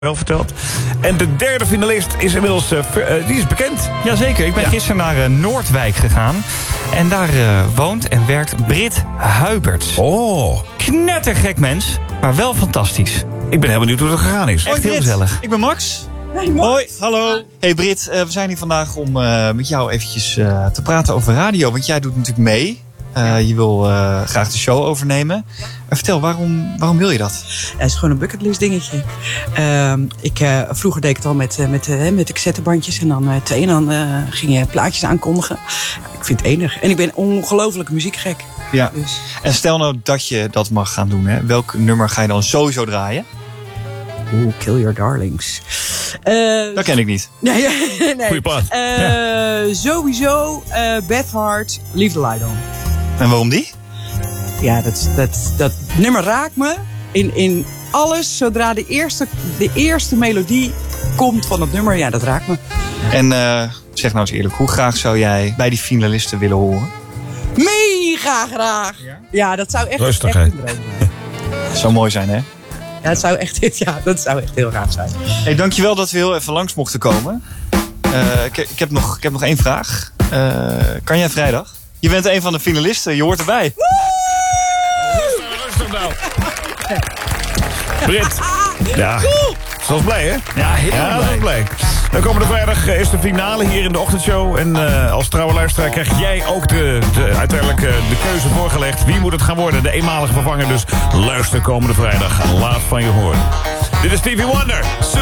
wel verteld. En de derde finalist is inmiddels die is bekend. Jazeker, ik ben gisteren naar Noordwijk gegaan. En daar woont en werkt Brit Huiberts. Oh. Knettergek mens, maar wel fantastisch. Ik ben heel benieuwd hoe het gegaan is. Echt heel gezellig. Ik ben Max. Hey, Max. Hoi, hallo. Hey Brit, we zijn hier vandaag om met jou eventjes te praten over radio. Want jij doet natuurlijk mee. Je wil graag de show overnemen. Maar vertel, waarom wil je dat? Ja, het is gewoon een bucketlist dingetje. Vroeger deed ik het al met de cassettebandjes. En dan en dan ging je plaatjes aankondigen. Ik vind het enig. En ik ben ongelooflijk muziekgek. Ja. Dus. En stel nou dat je dat mag gaan doen. Hè? Welk nummer ga je dan sowieso draaien? Kill Your Darlings. Dat ken ik niet. Nee. Goeie plaat. Sowieso Beth Hart, Leave the Light On. En waarom die? Ja, dat nummer raakt me in alles. Zodra de eerste melodie komt van het nummer, ja, dat raakt me. En zeg nou eens eerlijk, hoe graag zou jij bij die finalisten willen horen? Mega graag! Ja, dat zou echt, Rustig, echt hè? een droom zijn. Dat zou mooi zijn, hè? Ja, dat zou echt heel gaaf zijn. Hey, dankjewel dat we heel even langs mochten komen. Ik heb nog één vraag. Kan jij vrijdag? Je bent een van de finalisten, je hoort erbij. Rustig nou. Brit. Ja. Ze was blij, hè? Ja, heel Ze was blij. Dan komende vrijdag is de finale hier in de ochtendshow. En als trouwe luisteraar krijg jij ook uiteindelijk de keuze voorgelegd. Wie moet het gaan worden? De eenmalige vervanger. Dus luister komende vrijdag. Laat van je horen. Dit is Stevie Wonder.